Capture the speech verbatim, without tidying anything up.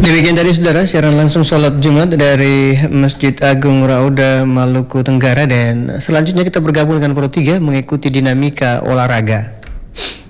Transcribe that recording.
Demikian tadi saudara siaran langsung sholat Jumat dari Masjid Agung Rauda Maluku Tenggara, dan selanjutnya kita bergabung dengan Pro tiga mengikuti dinamika olahraga.